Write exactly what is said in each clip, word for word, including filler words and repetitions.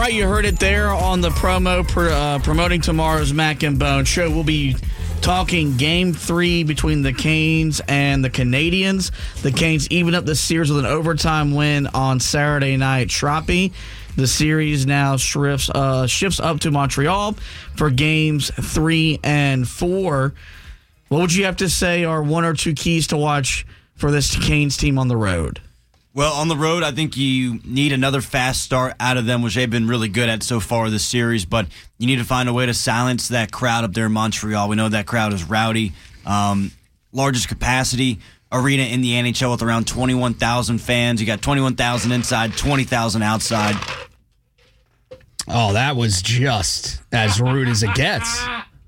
right, you heard it there on the promo pr- uh, promoting tomorrow's Mac and Bone show. We'll be talking game three between the Canes and the Canadians. The Canes even up the series with an overtime win on Saturday night. Shroppy, the series now shifts, uh, shifts up to Montreal for games three and four. What would you have to say are one or two keys to watch for this Canes team on the road? Well, on the road, I think you need another fast start out of them, which they've been really good at so far this series, but you need to find a way to silence that crowd up there in Montreal. We know that crowd is rowdy. Um, largest capacity arena in the N H L with around twenty-one thousand fans. You got twenty-one thousand inside, twenty thousand outside. Oh, that was just as rude as it gets.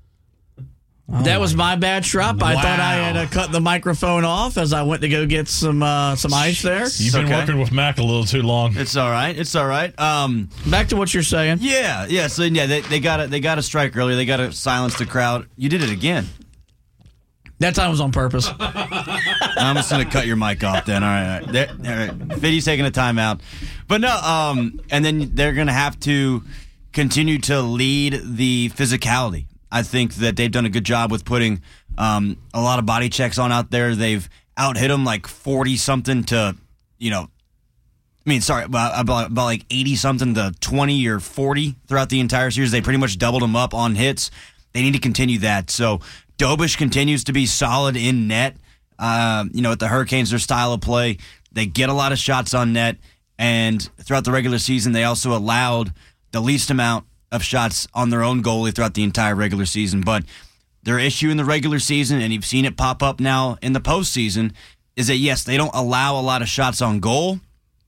Oh that was my bad, Schrupp. I wow. thought I had uh, cut the microphone off as I went to go get some uh, some ice there. You've been okay. working with Mac a little too long. It's all right. It's all right. Um, Back to what you're saying. Yeah, yeah. So yeah, they, they got they got a strike earlier. They got to silence the crowd. You did it again. That time was on purpose. I'm just gonna cut your mic off then. All right, all right. All right. Fiddy's taking a timeout, but no. Um, and then they're gonna have to continue to lead the physicality. I think that they've done a good job with putting um, a lot of body checks on out there. They've out-hit them like forty-something to, you know, I mean, sorry, about, about, about like eighty-something to twenty or forty throughout the entire series. They pretty much doubled them up on hits. They need to continue that. So Dobish continues to be solid in net. Uh, you know, with the Hurricanes, their style of play, they get a lot of shots on net. And throughout the regular season, they also allowed the least amount of shots on their own goalie throughout the entire regular season. But their issue in the regular season, and you've seen it pop up now in the postseason, is that, yes, they don't allow a lot of shots on goal,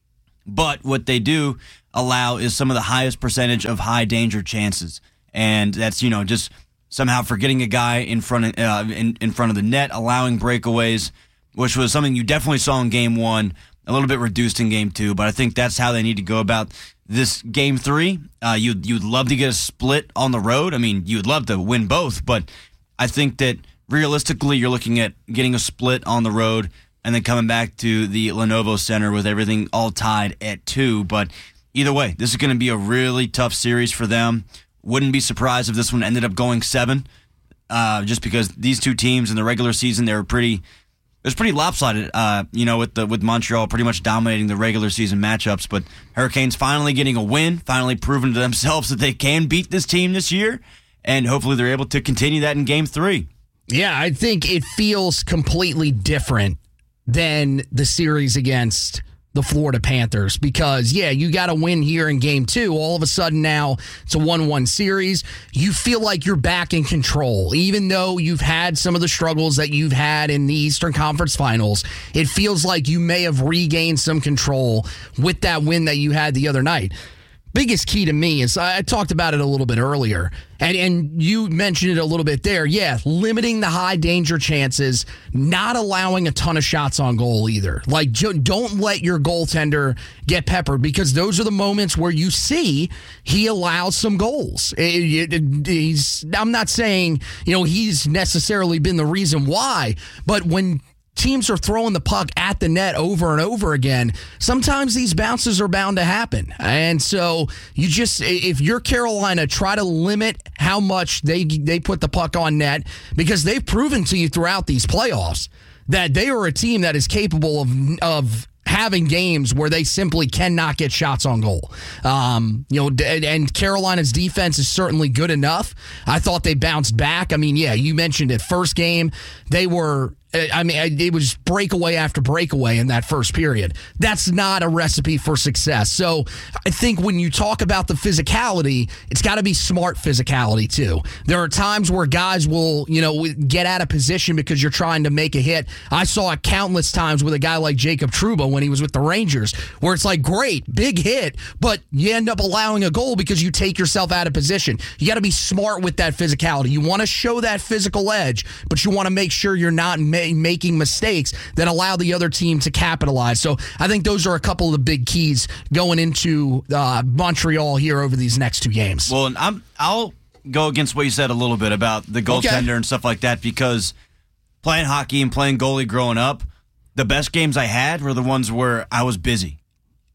but what they do allow is some of the highest percentage of high danger chances. And that's, you know, just somehow forgetting a guy in front of, uh, in, in front of the net, allowing breakaways, which was something you definitely saw in game one, a little bit reduced in game two, but I think that's how they need to go about this game three. Uh, you'd, you'd love to get a split on the road. I mean, you'd love to win both, but I think that realistically you're looking at getting a split on the road and then coming back to the Lenovo Center with everything all tied at two. But either way, this is going to be a really tough series for them. Wouldn't be surprised if this one ended up going seven, uh, just because these two teams in the regular season, they were pretty... It was pretty lopsided, uh, you know, with the with Montreal pretty much dominating the regular season matchups. But Hurricanes finally getting a win, finally proving to themselves that they can beat this team this year, and hopefully they're able to continue that in Game Three. Yeah, I think it feels completely different than the series against the Florida Panthers because, yeah, you got to win here in game two. All of a sudden now it's a one one series. You feel like you're back in control. Even though you've had some of the struggles that you've had in the Eastern Conference Finals, it feels like you may have regained some control with that win that you had the other night. Biggest key to me is, I talked about it a little bit earlier, and, and you mentioned it a little bit there. Yeah, limiting the high danger chances, not allowing a ton of shots on goal either. Like, don't let your goaltender get peppered because those are the moments where you see he allows some goals. It, it, he's, I'm not saying, you know, he's necessarily been the reason why, but when teams are throwing the puck at the net over and over again, sometimes these bounces are bound to happen. And so you just, if you're Carolina, try to limit how much they they put the puck on net because they've proven to you throughout these playoffs that they are a team that is capable of of having games where they simply cannot get shots on goal. Um, you know, and Carolina's defense is certainly good enough. I thought they bounced back. I mean, yeah, you mentioned it. First game, they were I mean, it was breakaway after breakaway in that first period. That's not a recipe for success. So I think when you talk about the physicality, it's got to be smart physicality too. There are times where guys will, you know, get out of position because you're trying to make a hit. I saw it countless times with a guy like Jacob Trouba when he was with the Rangers, where it's like, great, big hit, but you end up allowing a goal because you take yourself out of position. You got to be smart with that physicality. You want to show that physical edge, but you want to make sure you're not ma- making mistakes that allow the other team to capitalize. So I think those are a couple of the big keys going into uh, Montreal here over these next two games. Well, and I'm, I'll go against what you said a little bit about the goaltender okay. and stuff like that, because playing hockey and playing goalie growing up, the best games I had were the ones where I was busy.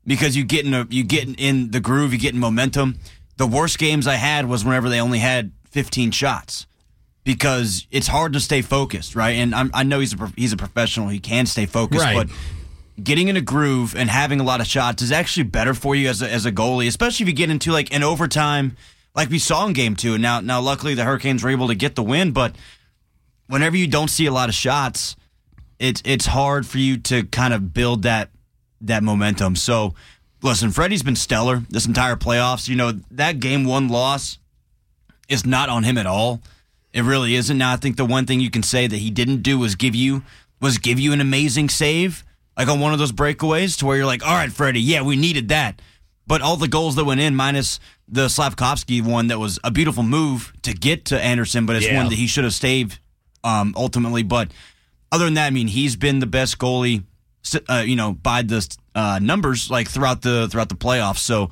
because you get in a, you get in the groove, you get in momentum. The worst games I had was whenever they only had fifteen shots, because it's hard to stay focused, right? And I'm, I know he's a he's a professional; he can stay focused, right. but getting in a groove and having a lot of shots is actually better for you as a, as a goalie, especially if you get into like an overtime, like we saw in Game Two. Now, now, luckily the Hurricanes were able to get the win, but whenever you don't see a lot of shots, it's it's hard for you to kind of build that that momentum. So, listen, Freddie's been stellar this entire playoffs. You know, that Game One loss is not on him at all. It really isn't. Now, I think the one thing you can say that he didn't do was give you was give you an amazing save. Like on one of those breakaways to where you're like, all right, Freddie, yeah, we needed that. But all the goals that went in, minus the Slavkovsky one that was a beautiful move to get to Anderson, but it's yeah. one that he should have saved um, ultimately. But other than that, I mean, he's been the best goalie, uh, you know, by the uh, numbers like throughout the throughout the playoffs. So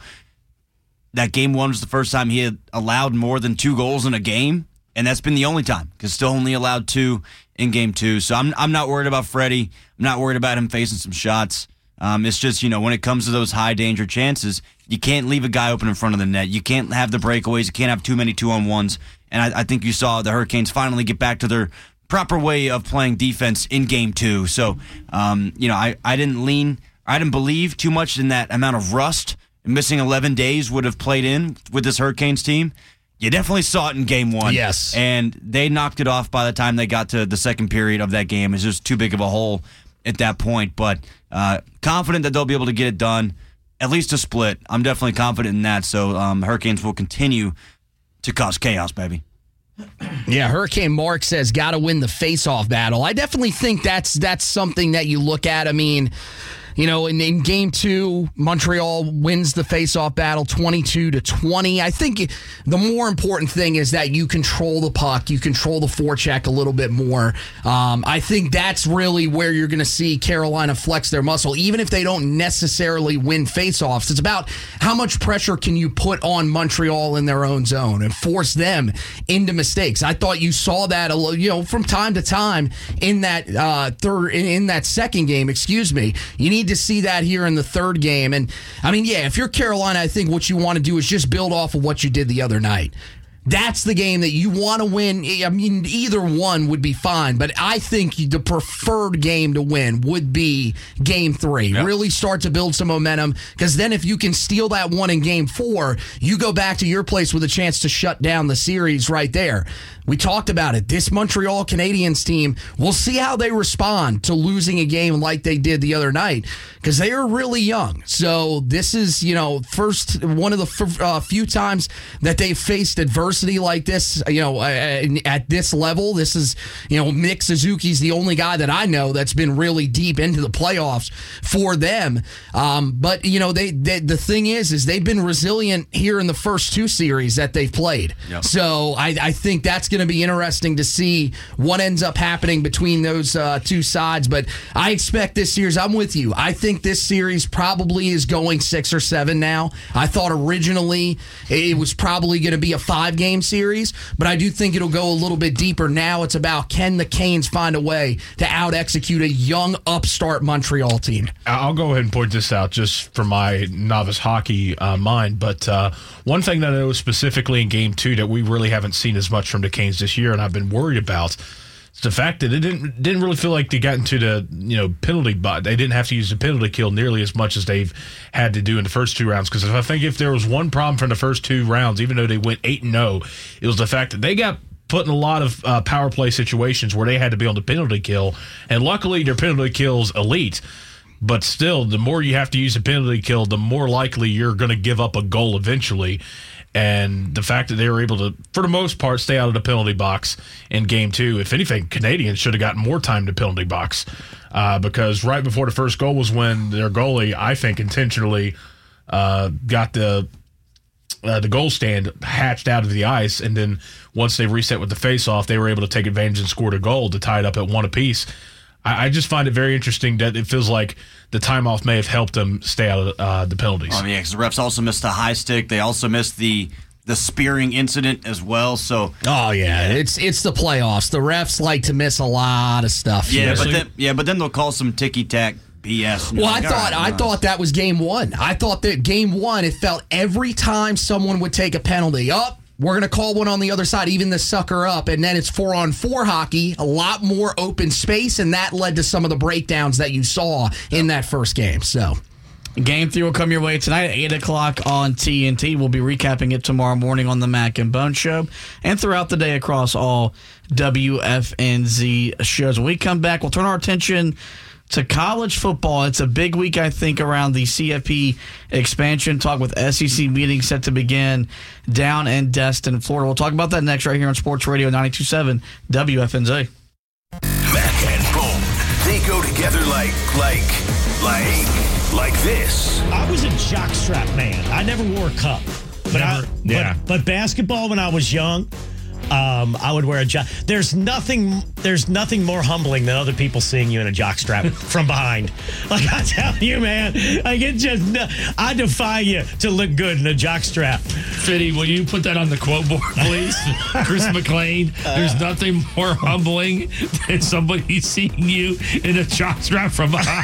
that game one was the first time he had allowed more than two goals in a game, and that's been the only time because still only allowed two in game two. So I'm I'm not worried about Freddie. I'm not worried about him facing some shots. Um, it's just, you know, when it comes to those high danger chances, you can't leave a guy open in front of the net. You can't have the breakaways. You can't have too many two-on-ones. And I, I think you saw the Hurricanes finally get back to their proper way of playing defense in game two. So, um, you know, I, I didn't lean, I didn't believe too much in that amount of rust. Missing eleven days would have played in with this Hurricanes team. You definitely saw it in game one. Yes. And they knocked it off by the time they got to the second period of that game. It's just too big of a hole at that point. But uh, confident that they'll be able to get it done, at least a split. I'm definitely confident in that. So um, Hurricanes will continue to cause chaos, baby. Yeah, Hurricane Mark says, got to win the face-off battle. I definitely think that's that's something that you look at. I mean, you know, in, in game two, Montreal wins the face-off battle twenty-two to twenty. I think the more important thing is that you control the puck, you control the forecheck a little bit more. Um, I think that's really where you're going to see Carolina flex their muscle, even if they don't necessarily win face-offs. It's about how much pressure can you put on Montreal in their own zone and force them into mistakes. I thought you saw that, you know, from time to time in that uh, third, in that second game. Excuse me. You need to see that here in the third game. And I mean, yeah, if you're Carolina, I think what you want to do is just build off of what you did the other night. That's the game that you want to win. I mean, either one would be fine, but I think the preferred game to win would be game three. Yep. Really start to build some momentum, because then if you can steal that one in game four, you go back to your place with a chance to shut down the series right there. We talked about it. This Montreal Canadiens team, we'll see how they respond to losing a game like they did the other night, because they are really young. So this is, you know, first one of the f- uh, few times that they've faced adversity like this, you know, uh, at this level. This is, you know, Nick Suzuki's the only guy that I know that's been really deep into the playoffs for them. Um, but, you know, they, they the thing is, is they've been resilient here in the first two series that they've played. Yep. So I, I think that's going to be interesting to see what ends up happening between those uh, two sides. But I expect this series, I'm with you. I think this series probably is going six or seven now. I thought originally it was probably going to be a five-game series, but I do think it'll go a little bit deeper. Now it's about, can the Canes find a way to out-execute a young, upstart Montreal team? I'll go ahead and point this out just for my novice hockey uh, mind, but uh, one thing that I know specifically in Game two that we really haven't seen as much from the Canes this year, and I've been worried about, is the fact that it didn't didn't really feel like they got into the you know penalty, but they didn't have to use the penalty kill nearly as much as they've had to do in the first two rounds. Because I think if there was one problem from the first two rounds, even though they went eight and zero, it was the fact that they got put in a lot of uh, power play situations where they had to be on the penalty kill, and luckily their penalty kill's elite. But still, the more you have to use a penalty kill, the more likely you're going to give up a goal eventually. And the fact that they were able to, for the most part, stay out of the penalty box in game two, if anything, Canadians should have gotten more time to penalty box uh, because right before the first goal was when their goalie, I think, intentionally uh, got the uh, the goal stand hatched out of the ice. And then once they reset with the face-off, they were able to take advantage and score a goal to tie it up at one apiece. I just find it very interesting that it feels like the time off may have helped them stay out of uh, the penalties. Oh, yeah, because the refs also missed the high stick. They also missed the the spearing incident as well. So, oh yeah, yeah. it's it's the playoffs. The refs like to miss a lot of stuff. Yeah, here. but then yeah, but then they'll call some ticky tack B S. Well, I thought I thought that was game one. I thought that game one, it felt every time someone would take a penalty, up, we're going to call one on the other side, even the sucker up, and then it's four-on-four hockey, a lot more open space, and that led to some of the breakdowns that you saw in that first game. So, Game three will come your way tonight at eight o'clock on T N T. We'll be recapping it tomorrow morning on the Mac and Bone Show and throughout the day across all W F N Z shows. When we come back, we'll turn our attention to college football. It's a big week, I think, around the C F P expansion talk with S E C meetings set to begin down in Destin, Florida. We'll talk about that next right here on Sports Radio ninety-two point seven W F N Z. Mac and Bone, they go together like, like, like, like this. I was a jockstrap man. I never wore a cup. But, Never, I, yeah. but, but basketball when I was young, Um, I would wear a jock. There's nothing. There's nothing more humbling than other people seeing you in a jockstrap from behind. Like I tell you, man. Like it just. I defy you to look good in a jockstrap. Fitty, will you put that on the quote board, please? Chris McLean. There's nothing more humbling than somebody seeing you in a jockstrap from behind.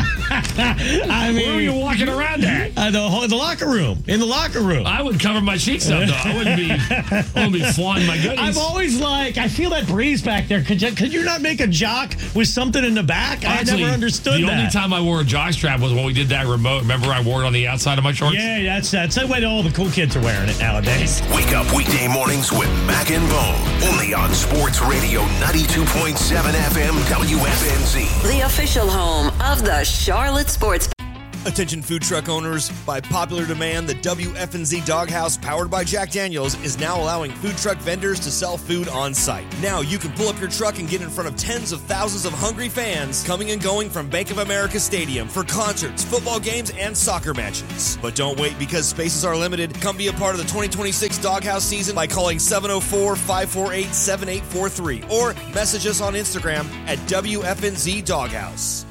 I mean, where are you walking around at? Uh, the, the locker room. In the locker room. I would cover my cheeks up, though. I wouldn't be. I wouldn't be flaunting my goodies. I'm always like, I feel that breeze back there. Could you, could you not make a jock with something in the back? Actually, I never understood the that. The only time I wore a jockstrap was when we did that remote. Remember I wore it on the outside of my shorts? Yeah, that's that's the way all the cool kids are wearing it nowadays. Wake up weekday mornings with Mac and Bone. Only on Sports Radio ninety-two point seven F M W F N Z. The official home of the Charlotte Sports. Attention food truck owners, by popular demand, the W F N Z Doghouse, powered by Jack Daniels, is now allowing food truck vendors to sell food on site. Now you can pull up your truck and get in front of tens of thousands of hungry fans coming and going from Bank of America Stadium for concerts, football games, and soccer matches. But don't wait, because spaces are limited. Come be a part of the twenty twenty-six Doghouse season by calling seven oh four, five four eight, seven eight four three or message us on Instagram at W F N Z Doghouse.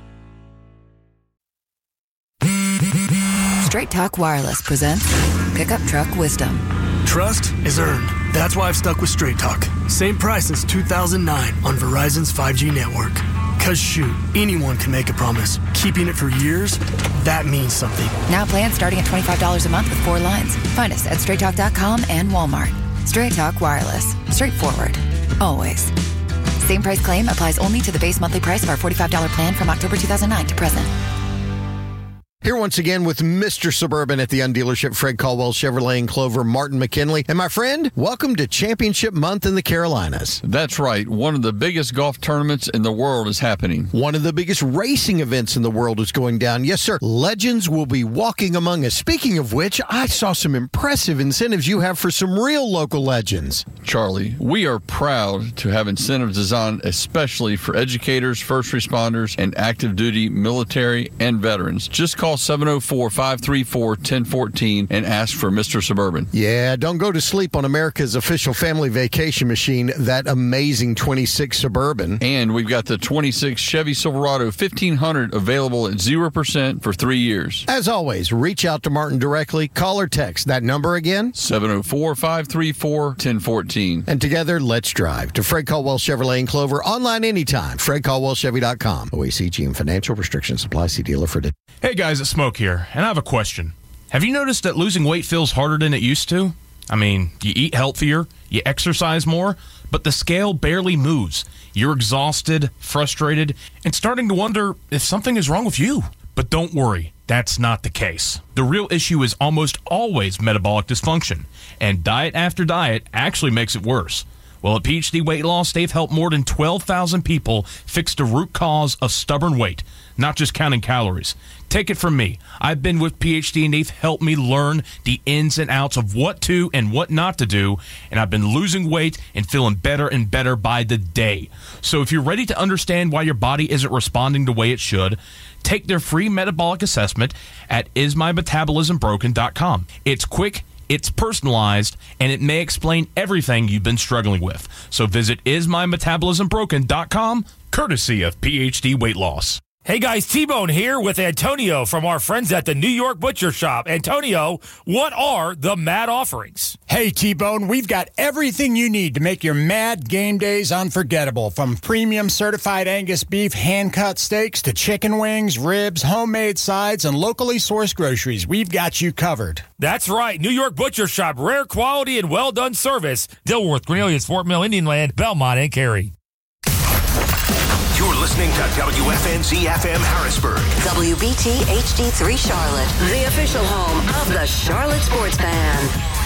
Straight Talk Wireless presents Pickup Truck Wisdom. Trust is earned. That's why I've stuck with Straight Talk. Same price since two thousand nine on Verizon's five G network. Cause shoot, anyone can make a promise. Keeping it for years, that means something. Now plans starting at twenty-five dollars a month with four lines. Find us at straight talk dot com and Walmart. Straight Talk Wireless. Straightforward. Always. Same price claim applies only to the base monthly price of our forty-five dollars plan from October two thousand nine to present. Here once again with Mister Suburban at the Undealership, Fred Caldwell Chevrolet in Clover, Martin McKinley. And my friend, welcome to Championship Month in the Carolinas. That's right. One of the biggest golf tournaments in the world is happening. One of the biggest racing events in the world is going down. Yes, sir. Legends will be walking among us. Speaking of which, I saw some impressive incentives you have for some real local legends. Charlie, we are proud to have incentives designed especially for educators, first responders, and active duty military and veterans. Just call seven oh four, five three four, one oh one four and ask for Mister Suburban. Yeah, don't go to sleep on America's official family vacation machine, that amazing twenty-six Suburban. And we've got the twenty-six Chevy Silverado fifteen hundred available at zero percent for three years. As always, reach out to Martin directly. Call or text. That number again? seven oh four, five three four, one oh one four. And together, let's drive to Fred Caldwell Chevrolet in Clover. Online anytime. fred caldwell chevy dot com. O A C G and financial restrictions apply. See dealer for today. Hey guys, it's Smoke here, and I have a question. Have you noticed that losing weight feels harder than it used to? I mean, you eat healthier, you exercise more, but the scale barely moves. You're exhausted, frustrated, and starting to wonder if something is wrong with you. But don't worry, that's not the case. The real issue is almost always metabolic dysfunction, and diet after diet actually makes it worse. Well, at P H D Weight Loss, they've helped more than twelve thousand people fix the root cause of stubborn weight, not just counting calories. Take it from me. I've been with P H D, and they've helped me learn the ins and outs of what to and what not to do, and I've been losing weight and feeling better and better by the day. So if you're ready to understand why your body isn't responding the way it should, take their free metabolic assessment at is my metabolism broken dot com. It's quick, it's personalized, and it may explain everything you've been struggling with. So visit is my metabolism broken dot com, courtesy of P H D Weight Loss. Hey guys, T-Bone here with Antonio from our friends at the New York Butcher Shop. Antonio, what are the Mad offerings? Hey T-Bone, we've got everything you need to make your Mad game days unforgettable. From premium certified Angus beef hand-cut steaks to chicken wings, ribs, homemade sides, and locally sourced groceries, we've got you covered. That's right, New York Butcher Shop. Rare quality and well-done service. Dilworth, Cornelius, Fort Mill, Indian Land, Belmont, and Cary. You're listening to W F N Z F M Harrisburg. W B T H D three Charlotte, the official home of the Charlotte Sports Band.